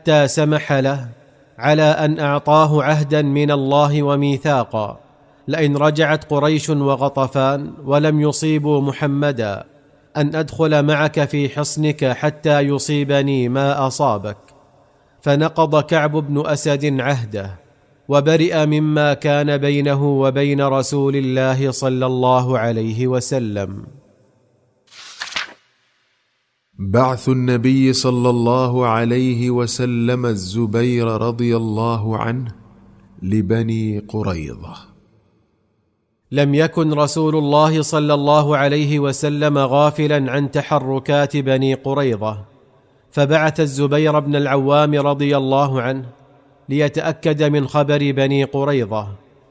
حتى سمح له على أن أعطاه عهدا من الله وميثاقا: لئن رجعت قريش وغطفان ولم يصيبوا محمدا أن أدخل معك في حصنك حتى يصيبني ما أصابك. فنقض كعب بن أسد عهده وبرئ مما كان بينه وبين رسول الله صلى الله عليه وسلم. بعث النبي صلى الله عليه وسلم الزبير رضي الله عنه لبني قريظة. لم يكن رسول الله صلى الله عليه وسلم غافلا عن تحركات بني قريظة، فبعث الزبير بن العوام رضي الله عنه ليتأكد من خبر بني قريظة.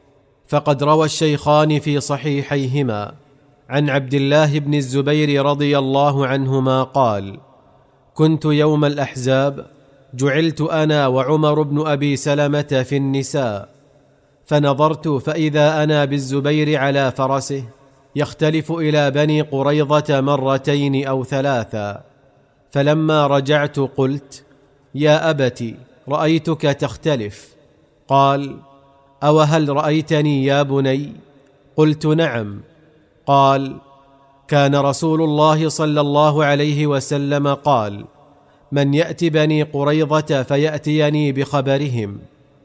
فقد روى الشيخان في صحيحيهما عن عبد الله بن الزبير رضي الله عنهما قال: كنت يوم الأحزاب جعلت أنا وعمر بن أبي سلمة في النساء، فنظرت فإذا أنا بالزبير على فرسه يختلف إلى بني قريظة مرتين أو ثلاثا. فلما رجعت قلت: يا أبت، رأيتك تختلف. قال: أوهل رأيتني يا بني؟ قلت: نعم. قال: كان رسول الله صلى الله عليه وسلم قال: من يأت بني قريظة فيأتيني بخبرهم.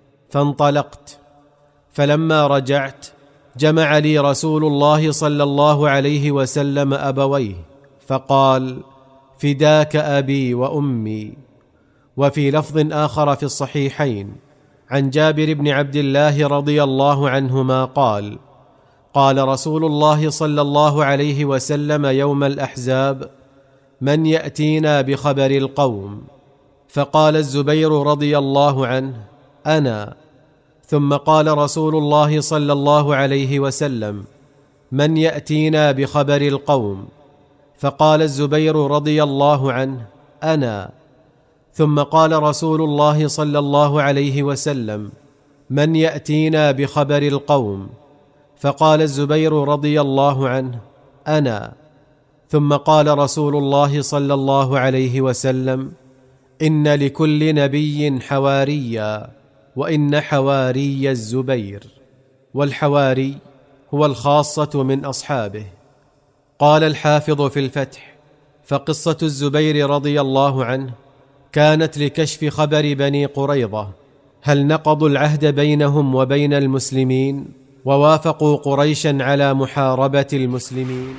فانطلقت، فلما رجعت جمع لي رسول الله صلى الله عليه وسلم أبويه فقال: فداك أبي وأمي. وفي لفظ آخر في الصحيحين عن جابر بن عبد الله رضي الله عنهما قال: قال رسول الله صلى الله عليه وسلم يوم الأحزاب: من يأتينا بخبر القوم؟ فقال الزبير رضي الله عنه: أنا. ثم قال رسول الله صلى الله عليه وسلم: من يأتينا بخبر القوم؟ فقال الزبير رضي الله عنه: أنا. ثم قال رسول الله صلى الله عليه وسلم: من يأتينا بخبر القوم؟ فقال الزبير رضي الله عنه: أنا. ثم قال رسول الله صلى الله عليه وسلم: إن لكل نبي حواريا، وإن حواري الزبير. والحواري هو الخاصة من أصحابه. قال الحافظ في الفتح: فقصة الزبير رضي الله عنه كانت لكشف خبر بني قريظة، هل نقضوا العهد بينهم وبين المسلمين ووافقوا قريشا على محاربة المسلمين؟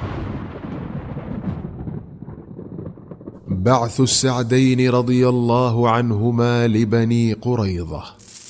بعث السعدين رضي الله عنهما لبني قريظة.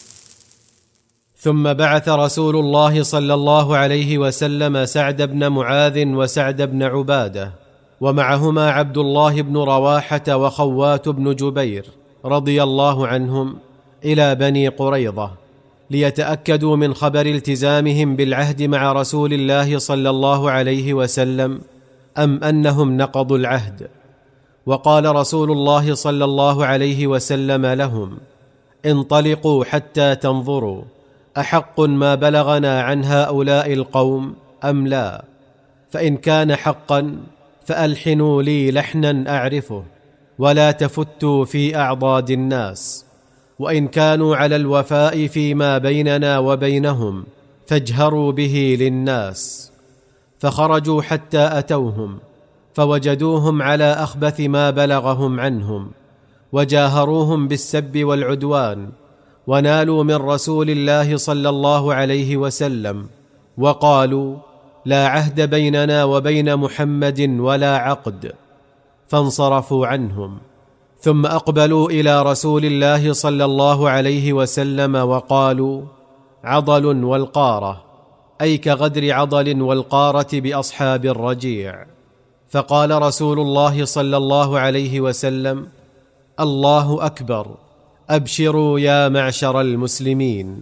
ثم بعث رسول الله صلى الله عليه وسلم سعد بن معاذ وسعد بن عبادة، ومعهما عبد الله بن رواحة وخوات بن جبير رضي الله عنهم إلى بني قريظة ليتأكدوا من خبر التزامهم بالعهد مع رسول الله صلى الله عليه وسلم أم أنهم نقضوا العهد. وقال رسول الله صلى الله عليه وسلم لهم: انطلقوا حتى تنظروا أحق ما بلغنا عن هؤلاء القوم أم لا، فإن كان حقا فألحنوا لي لحنا أعرفه، ولا تفتوا في أعضاد الناس، وإن كانوا على الوفاء فيما بيننا وبينهم فاجهروا به للناس. فخرجوا حتى أتوهم فوجدوهم على أخبث ما بلغهم عنهم، وجاهروهم بالسب والعدوان، ونالوا من رسول الله صلى الله عليه وسلم وقالوا: لا عهد بيننا وبين محمد ولا عقد. فانصرفوا عنهم، ثم أقبلوا إلى رسول الله صلى الله عليه وسلم وقالوا: عضل والقارة، أي كغدر عضل والقارة بأصحاب الرجيع. فقال رسول الله صلى الله عليه وسلم: الله أكبر، أبشروا يا معشر المسلمين.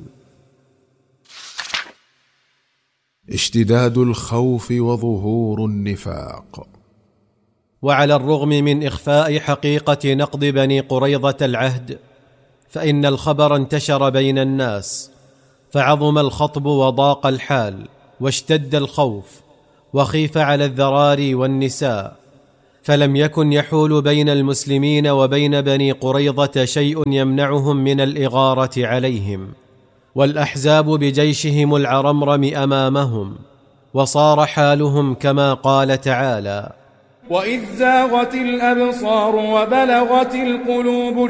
اشتداد الخوف وظهور النفاق. وعلى الرغم من إخفاء حقيقة نقض بني قريظة العهد، فإن الخبر انتشر بين الناس، فعظم الخطب وضاق الحال واشتد الخوف، وخيف على الذراري والنساء، فلم يكن يحول بين المسلمين وبين بني قريظة شيء يمنعهم من الإغارة عليهم، والأحزاب بجيشهم العرمرم أمامهم، وصار حالهم كما قال تعالى: وإذ زاغت الأبصار وبلغت القلوب